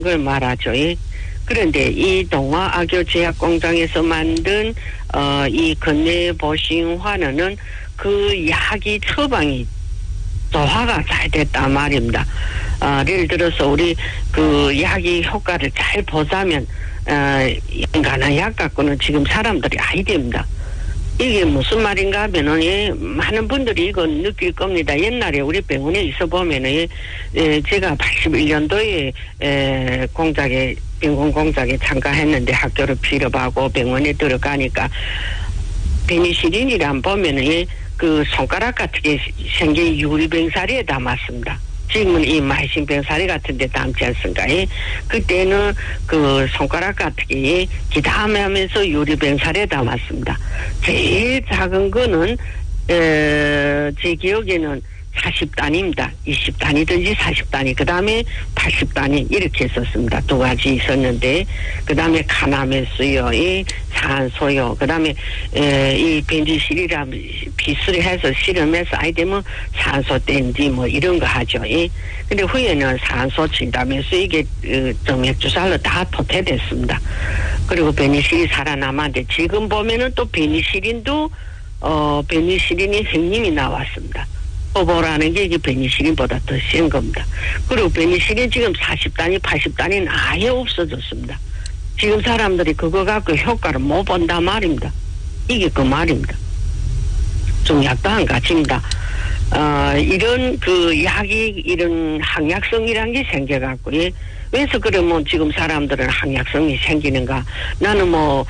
걸 말하죠. 예. 그런데 이 동화 악교 제약 공장에서 만든 이 건네 보신환은 그 약이 처방이 소화가 잘 됐단 말입니다. 예를 들어서 우리 그 약이 효과를 잘 보자면 인간한 약 갖고는 지금 사람들이 아이 됩니다. 이게 무슨 말인가 하면은 많은 분들이 이건 느낄 겁니다. 옛날에 우리 병원에 있어 보면은 제가 81년도에 병원 공작에 참가했는데 학교를 필요하고 병원에 들어가니까 페니실린이란 보면은 그 손가락 같은 게 생긴 유리병사리에 담았습니다. 지금은 이 마이신병사리 같은 데 담지 않습니까? 그때는 그 손가락 같은 게 기담에 하면서 유리병사리에 담았습니다. 제일 작은 거는 제 기억에는 40단위입니다. 20단위든지 40단위, 그 다음에 80단위 이렇게 있었습니다. 두 가지 있었는데 그 다음에 카나메스요, 산소요, 그 다음에 이 벤지실이라 비수를 해서 실험해서 아이 되면 산소 댄디 뭐 이런 거 하죠. 근데 후에는 산소 진담에서 이게 정맥주사로 다 도태됐습니다. 그리고 베니실이 살아남았는데 지금 보면은 또 베니실린도 베니실린이 형님이 나왔습니다. 오보라는 게 이게 베니실린보다 더 센 겁니다. 그리고 베니실린 지금 40단위, 80단위는 아예 없어졌습니다. 지금 사람들이 그거 갖고 효과를 못 본단 말입니다. 이게 그 말입니다. 좀 약도 가집니다. 이런 그 약이 이런 항약성이란 게 생겨갖고, 왜서 그러면 지금 사람들은 항약성이 생기는가? 나는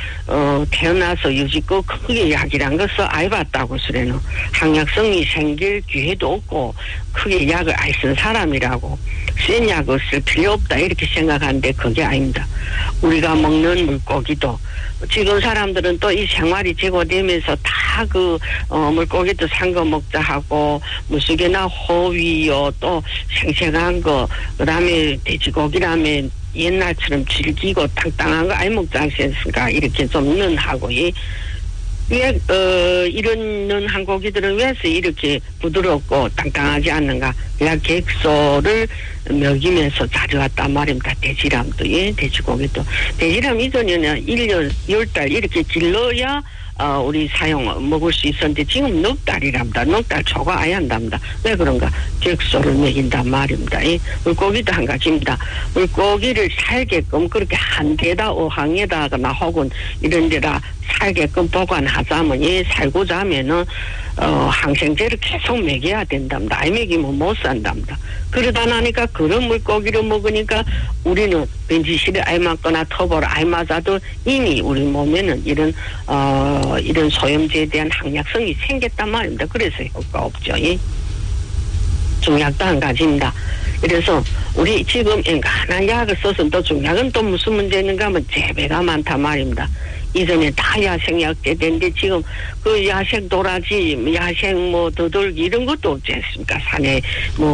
태어나서 여지껏 크게 약이란 것을 알아봤다고 그래는 항약성이 생길 기회도 없고 크게 약을 안 쓴 사람이라고 센 약을 쓸 필요 없다 이렇게 생각하는데 그게 아닙니다. 우리가 먹는 물고기도 지금 사람들은 또 이 생활이 제고되면서 다 그 물고기도 산 거 먹자 하고 무수개나 호위요 또 생생한 거 그다음에 돼지고기라면 옛날처럼 질기고 땅땅한 거 안 먹지 않습니까? 이렇게 좀嫩하고 왜 이런嫩한 고기들은 왜서 이렇게 부드럽고 땅땅하지 않는가? 그냥 객소를 먹이면서 자려왔단 말입니다. 돼지람도 돼지고기도 돼지람 이전에는 1년 10달 이렇게 길러야 우리 먹을 수 있었는데 지금 넉 달이랍니다. 넉 달 초과 아예 한답니다. 왜 그런가? 객소를 먹인단 말입니다. 물고기도 한 가지입니다. 물고기를 살게끔 그렇게 한 데다 어항에다가나 혹은 이런 데다 살게끔 보관하자면 살고자 하면은 항생제를 계속 먹여야 된답니다. 안 먹이면 못 산답니다. 그러다 나니까 그런 물고기를 먹으니까 우리는 벤지실에 알맞거나 터보를 알맞아도 이미 우리 몸에는 이런 소염제에 대한 항약성이 생겼단 말입니다. 그래서 효과 없죠. 중약도 한 가지입니다. 그래서 우리 지금 인간한 약을 써서 또 중약은 또 무슨 문제 있는가 하면 재배가 많단 말입니다. 이전에 다 야생약제 된데 지금 그 야생 도라지, 야생 더돌기 이런 것도 없지 않습니까? 산에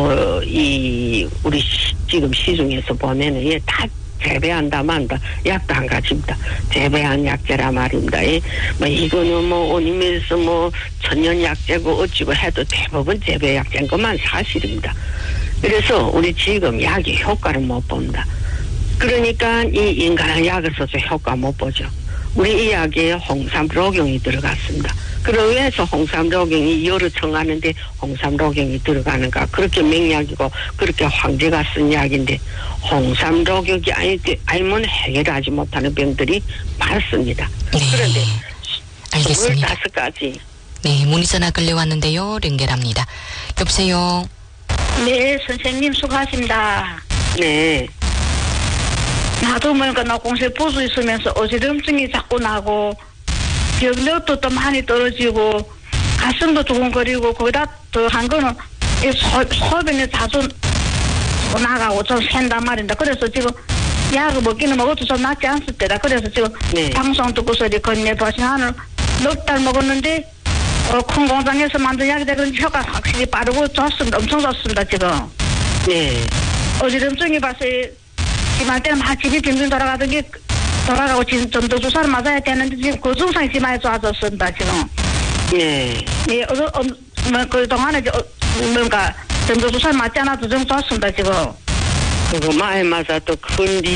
우리 지금 시중에서 보면은 다 재배한다 만다 약도 한 가지입니다. 재배한 약제라 말입니다. 이거는 온임에서 천연 약제고 어찌고 해도 대부분 재배 약제인 것만 사실입니다. 그래서 우리 지금 약의 효과를 못 본다. 그러니까 이 인간한 약을 써서 효과 못 보죠. 우리 이 약에 홍삼로경이 들어갔습니다. 그러기 위해서 홍삼로경이 열을 청하는데 홍삼로경이 들어가는가? 그렇게 맹약이고 그렇게 황제가 쓴 약인데 홍삼로경이 아니면 해결하지 못하는 병들이 많습니다. 네. 그런데 알겠습니다. 25가지. 네, 문의 전화 끌려왔는데요. 연결합니다. 여보세요. 네, 선생님 수고하십니다. 네. 나도 나 공세 보수 있으면서 어지럼증이 자꾸 나고 기억력도 또 많이 떨어지고 가슴도 두근거리고 거기다 더 한 거는 이 소변이 자주 나가고 좀 샌단 말입니다. 그래서 지금 약을 먹기는 먹어도 좀 낫지 않을 때다. 그래서 지금 방송 듣고서 건네 보신환을 넉 달 먹었는데 큰 공장에서 만든 약이 되는 효과가 확실히 빠르고 좋습니다. 엄청 좋습니다. 지금. 네. 어지럼증이 봐서 심할 때는 막 집이 빙빙 돌아가던 게 돌아가고 지금 전도주사를 맞아야 되는데 지금 그 증상이 심하게 좋아졌습니다. 지금. 네. 예, 그 동안에 뭔가 전도주사를 맞지 않아도 좀 좋습니다. 지금. 그거 마에 맞아 또 큰